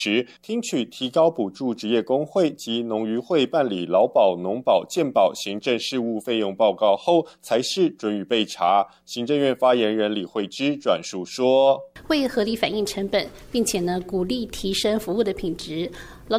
时，听取提高补助职业工会及农渔会办理劳保、农保、健保行政事务费用报告后，才是准予备查。行政院发言人李惠芝转述说， 会合理反映成本，并且鼓励提升服务的品质。